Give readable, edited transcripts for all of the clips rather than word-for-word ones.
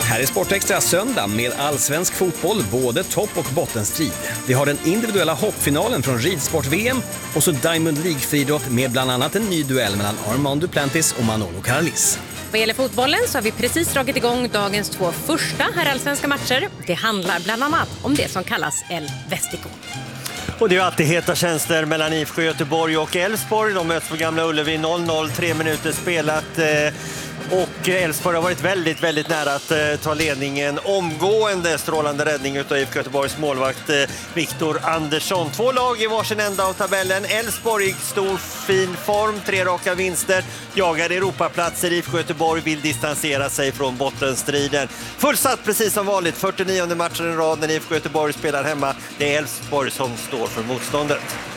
Här är Sportextra söndag med allsvensk fotboll, både topp- och bottenstrid. Vi har den individuella hoppfinalen från ridsport-VM och så Diamond League-friidrott med bland annat en ny duell mellan Armand Duplantis och Manolo Caralis. Vad gäller fotbollen så har vi precis dragit igång dagens 2 första herrallsvenska matcher. Det handlar bland annat om det som kallas El Vestico. Och det är alltid heta tjänster mellan IFK Göteborg och Elfsborg. De möts på Gamla Ullevi 0-0, 3 minuter spelat. Och Elfsborg har varit väldigt nära att ta ledningen. Omgående strålande räddning utav IFK Göteborgs målvakt Viktor Andersson. 2 lag i varsin ända av tabellen. Elfsborg i stor fin form, 3 raka vinster. Jagar Europaplatser. IFK Göteborg vill distansera sig från bottenstriden. Fullsatt precis som vanligt, 49:e matchen i rad när IFK Göteborg spelar hemma. Det är Elfsborg som står för motståndet.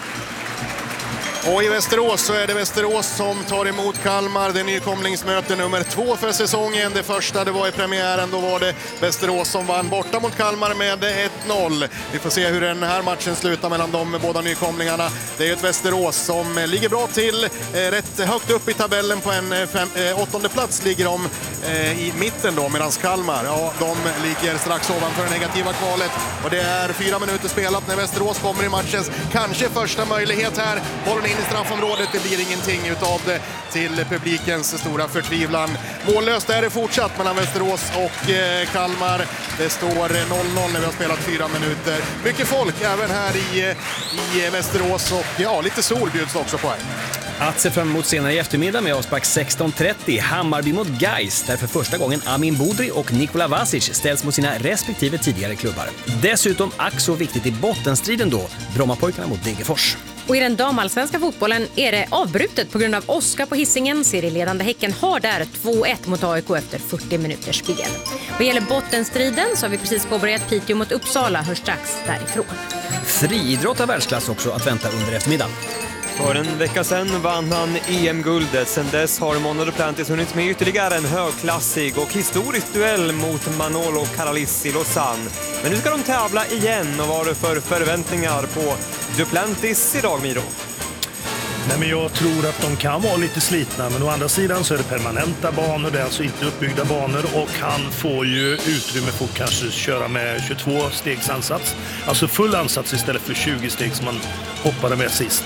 Och i Västerås så är det Västerås som tar emot Kalmar. Det är nykomlingsmöte nummer 2 för säsongen. Det första det var i premiären, då var det Västerås som vann borta mot Kalmar med 1-0. Vi får se hur den här matchen slutar mellan de båda nykomlingarna. Det är ett Västerås som ligger bra till, rätt högt upp i tabellen på en 8:e plats ligger de i mitten då, medan Kalmar, ja, de ligger strax ovanför det negativa kvalet. Och det är 4 minuter spelat när Västerås kommer i matchens kanske första möjlighet här. Bollen in i straffområdet, det blir ingenting utav det till publikens stora förtvivlan. Mållöst är det fortsatt mellan Västerås och Kalmar. Det står 0-0 när vi har spelat 4 minuter. Mycket folk även här i Västerås och ja, lite sol bjuds också på här. Att se fram emot senare i eftermiddag med avspark 16:30. Hammarby mot Gais, där för första gången Amin Budri och Nikola Vasic ställs mot sina respektive tidigare klubbar. Dessutom ack så viktigt i bottenstriden då, Brommapojkarna mot Degerfors. Och i den damallsvenska fotbollen är det avbrutet på grund av åska på Hisingen. Serieledande Häcken har där 2-1 mot AIK efter 40 minuters spel. Vad gäller bottenstriden så har vi precis påbörjat Piteå mot Uppsala, hör strax därifrån. Friidrott av världsklass också att vänta under eftermiddagen. För en vecka sedan vann han EM-guldet. Sen dess har Manolo Duplantis hunnit med ytterligare en högklassig och historisk duell mot Manolo Caralis i Lausanne. Men nu ska de tävla igen, och vad är det för förväntningar på Duplantis idag, Miro? Nej, men jag tror att de kan vara lite slitna, men å andra sidan så är det permanenta banor, det är alltså inte uppbyggda banor, och han får ju utrymme för att kanske köra med 22 stegs ansats. Alltså full ansats istället för 20 steg som man hoppade med sist.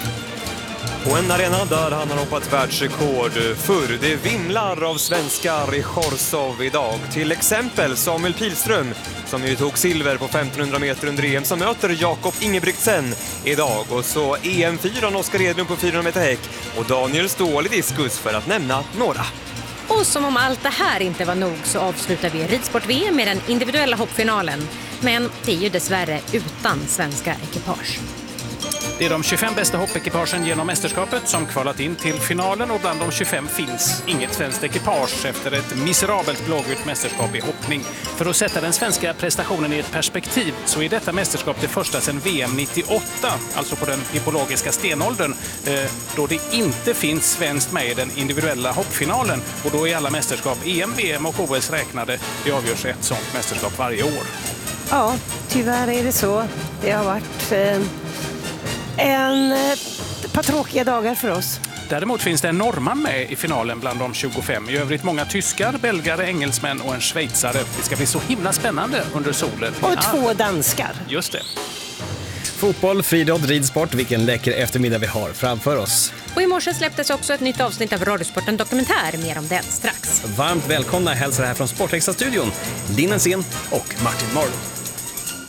På en arena där han har hoppat världsrekord förr. Det vimlar av svenskar i Chorzów idag. Till exempel Samuel Pilström, som ju tog silver på 1500 meter under EM, som möter Jakob Ingebrigtsen idag. Och så EM4 Oskar Edlund på 400 meter häck och Daniel Ståhl i diskus, för att nämna några. Och som om allt det här inte var nog så avslutar vi ridsport-VM med den individuella hoppfinalen. Men det är ju dessvärre utan svenska ekipage. Det är de 25 bästa hoppekipagen genom mästerskapet som kvalat in till finalen, och bland de 25 finns inget svenskt ekipage efter ett miserabelt blågult mästerskap i hoppning. För att sätta den svenska prestationen i ett perspektiv så är detta mästerskap det första sedan VM 98, alltså på den hippologiska stenåldern, då det inte finns svenskt med i den individuella hoppfinalen, och då är alla mästerskap, EM, VM och OS räknade. Det avgörs ett sånt mästerskap varje år. Ja, tyvärr är det så. Det har varit ett par tråkiga dagar för oss. Däremot finns det en norrman med i finalen bland de 25. I övrigt många tyskar, belgare, engelsmän och en schweizare. Det ska bli så himla spännande under solen. Och 2 danskar. Just det. Fotboll, friidrott, ridsport, vilken läcker eftermiddag vi har framför oss. Och i morse släpptes också ett nytt avsnitt av Radiosporten Dokumentär. Mer om den strax. Varmt välkomna hälsar här från Sportextra-studion, Linn Ensén och Martin Marlund.